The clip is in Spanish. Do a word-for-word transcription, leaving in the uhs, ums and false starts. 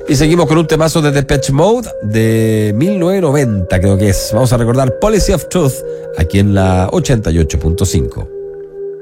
Y seguimos con un temazo de Depeche Mode de mil novecientos noventa, creo que es. Vamos a recordar Policy of Truth aquí en la ochenta y ocho punto cinco.